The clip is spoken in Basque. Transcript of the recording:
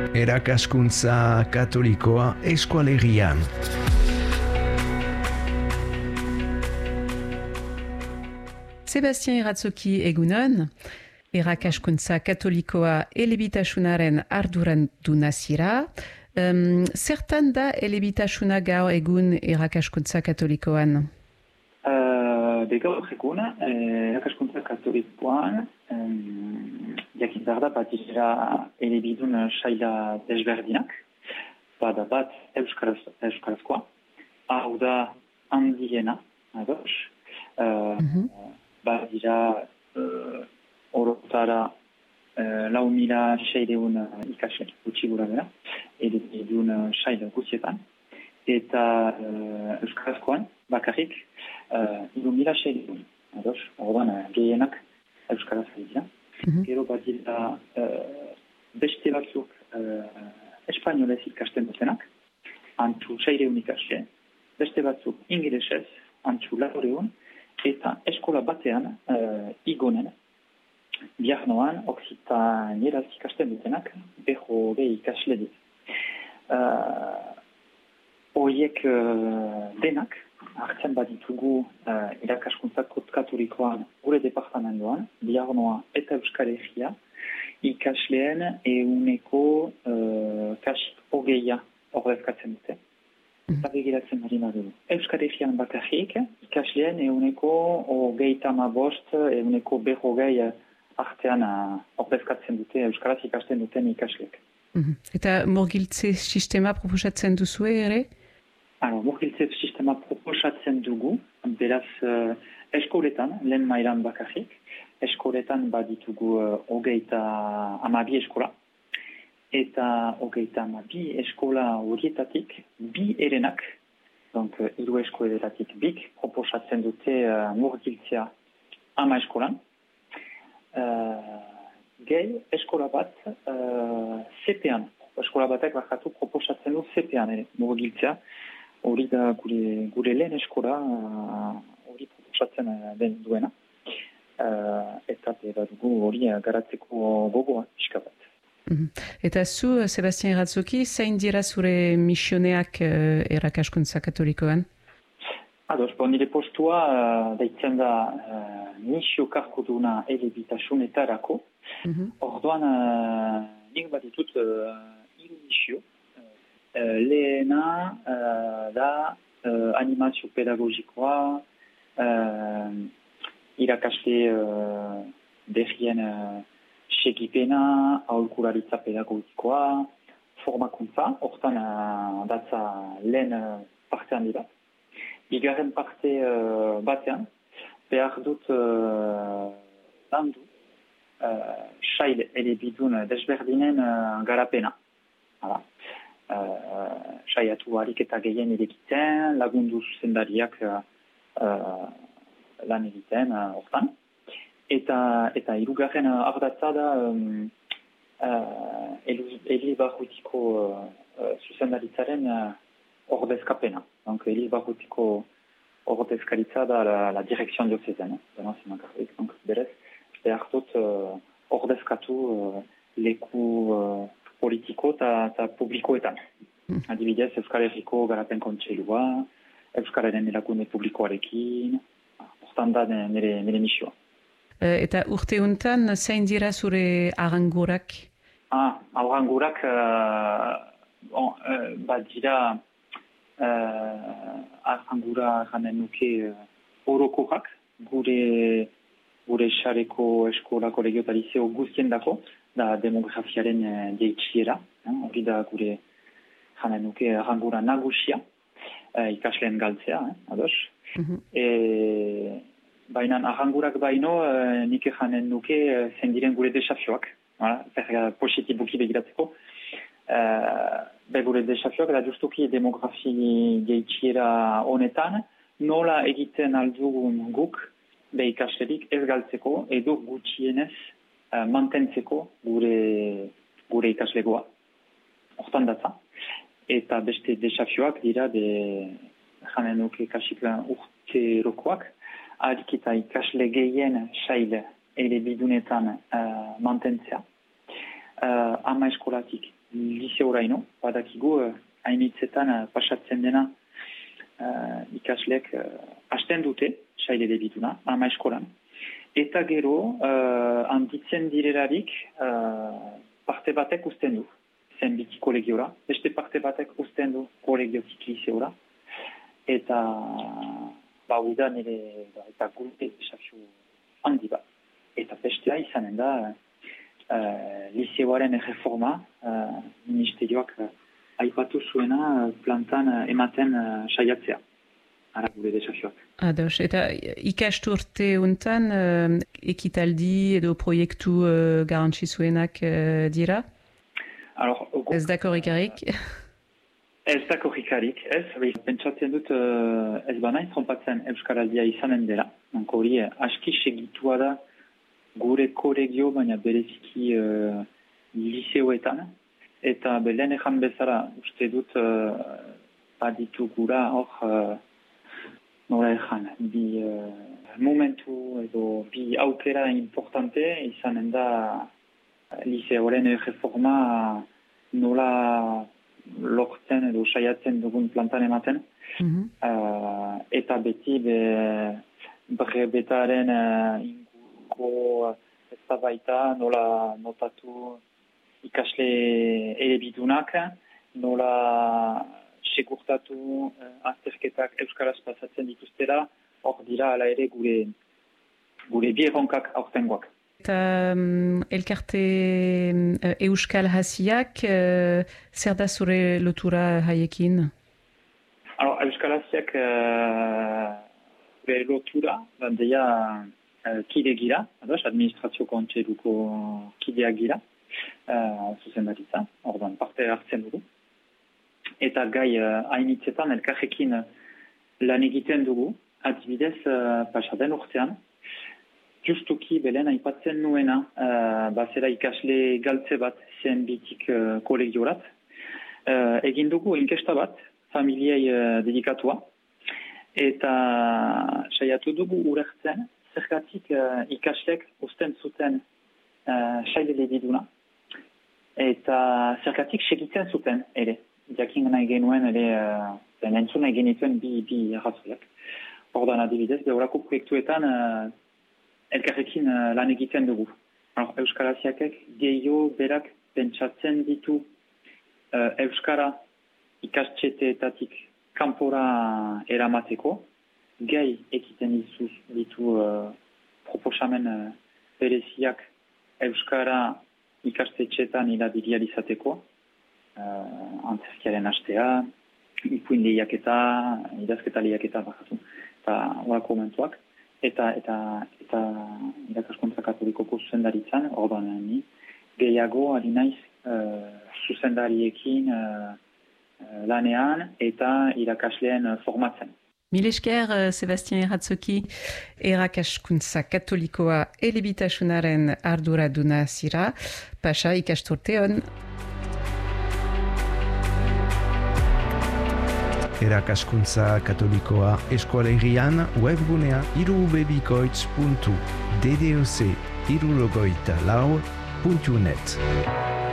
Erakaskuntza katolikoa eskualegian. Sebastien Iratzoki egunon, erakaskuntza katolikoa elebitasunaren arduraduna zira. Zertan da elebitasuna gaur egun erakaskuntza katolikoan? Gaur egun, erakaskuntza katolikoan, jakin behar da bat dira elebidun saila desberdinak, bada bat euskarazkoa, hau da handiena, ados, bat dira orotara 4.600 ikasle gutxi gura bera, elebidun saila guztietan, eta euskarazkoan bakarrik 3.600, ados, orduan gehienak euskaraz dira. Gero bat dira beste batzuk espainolez ikasten dutenak, antzu 600 ikasle, beste batzuk ingelesez, antzu 400, eta eskola batean igonen, bihar noan oksitanieraz ikasten dutenak, 20 ikasle dit. Horiek denak, hartzen bat ditugu irakaskuntza katolikoan gure departamentoan, bihar noa eta Euskal Herria, ikasleen euneko kasik hogeia ordezkatzen dute. Eta begiratzen marina dugu. Euskal Herrian bakarrik, ikasleen euneko 35, euneko 20 artean ordezkatzen dute, Euskaraz ikasten duten ikasleek. Eta murgiltze sistema proposatzen duzue ere? Murgiltze sistema proposatzen dugu, beraz eskoletan, lehen mailan bakarrik, eskoletan baditugu 32 eskola, eta 32 eskola horietatik bi erenak, donc 3 eskoletatik bik, proposatzen dute murgiltzea 10 eskolan. Gehi eskola bat CP-an, eskola batek bakatu proposatzen du CP-an murgiltzea, hori da gure lehen eskola hori proposatzen den duena, eta dugu hori garatzeko gogoa pixka bat. Eta zu, Sebastien Iratzoki, zein dira zure misioneak erakaskuntza katolikoan? Ados, nire postua deitzen da misio karkoduna elebitasunetarako. Orduan, nik bat ditut hiru misio. Lehena da animazio pedagogikoa, irakasle berrien segipena, aholkularitza pedagogikoa, formakuntza, hortan datza lehen partean dira. Bigarren parte batean, behar dut landu sail elebidun desberdinen garapena. Saiatu harik eta gehien irekiten, lagundu zuzendariak lan egiten hortan. Eta hirugarren ardatza da Eli Barrutiko zuzendaritzaren ordezkapena. Donc Eli Barrutiko ordezkaritza da la direction diocésaine, donc berez, behar dut ordezkatu leku politiko eta publikoetan. Adibidez, Euskal Herriko garapen kontseilua, Euskalaren erakunde publikoarekin, hortan da nire misioa. Eta urte honetan, zein dira zure arangurak? Arangurak bat dira arangura janen nuke orokorak, gure xareko eskola kolegio eta liceo guztien dako, da demografiaren jeitxiera, hori da gure janen nuke arangura nagusia, ikasleen galtzea, ados. Baina arangurak baino nik janen nuke zen diren gure desafioak, positibuki begiratzeko. Gure desafioak da justuki demografi jeitxiera honetan, nola egiten aldugun guk ikaslerik ez galtzeko edo gutxienez mantentzeko gure ikaslegoa. Hortan datza. Eta beste desafioak dira janen nuke kasikla urterokoak, harik eta ikasle gehien sail elebidunetan mantentzea. ama eskolatik liseoraino, badakigu hainitzetan pasatzen dena ikasleek hasten dute, saile debituna, ama eskolan. Eta gero, handitzen direlarik, parte batek usten du, zenbiti kolegiora, beste parte batek usten du kolegiotik liseora, eta hori nire, eta gure desafio handi bat. Eta bestea izanen da, liseoaren reforma, ministerioak aipatu zuena plantan ematen saiatzea. Ara gure desafioak. Ados, eta ikasturte untan ekitaldi edo proiektu garantzizuenak dira? Ez da korrikarik? Ez da korrikarik, ez. Pentsatzen dut ez banaiz trompatzen Euskaraldia izanen dela. Hori aski segitua da gure kolegio, baina bereziki liseoetan. Eta lehen ejan bezala, uste dut baditugura hor nola ejan, bi momentu edo bi aukera importante izanen da liseoren reforma nola lortzen edo saiatzen dugun plantan ematen. Eta beti brebetaren inguruko eztabaida nola notatu ikasle elebidunak, nola segurtatu azterketak euskaraz pasatzen dituztera, hor dira ala ere gure bi erronkak aurtengoak. Eta elkarte euskal hasiak, zer da zure lotura haiekin? Euskal hasiak gure lotura, bandeia kide gira, administrazio kontseiluko kideak gira, zuzendaritza, ordan parte hartzen dugu. Eta gai hainitzetan elkarrekin lan egiten dugu, adibidez pasaden urtean, justuki belen aipatzen nuena, bazera ikasle galtze bat zenbitik kolegiorat. Egin dugu inkesta bat, familiei dedikatua, eta saiatu dugu urertzen, zergatik ikaslek usten zuten saile lebiduna, eta zergatik segitzen zuten ere. Jakin nahi genuen ere, entzun nahi genituen bi arrazoiak. Ordan adibidez, beholako proiektuetan elkarrekin lan egiten dugu. Euskal Hasiakek gehiago berak pentsatzen ditu Euskara ikastxeteetatik kanpora eramateko, gai ekiten ditu proposamen bereziak Euskara ikastetxeetan irabilializateko, antzerkiaren hastea, ipuin lehiaketa, idazketa lehiaketa bakatu, eta horako momentuak, eta irakaskuntza katolikoko zuzendaritzan, ordan ni, gehiago ari naiz zuzendariekin lanean eta irakasleen formatzen. Mil esker, Sebastien Eratzoki, erakaskuntza katolikoa elebitasunaren arduraduna zira, pasa ikasturte on. Erakaskuntza katolikoa eskualerrian webgunea irubebikoitz.ddc irurogojtalau.net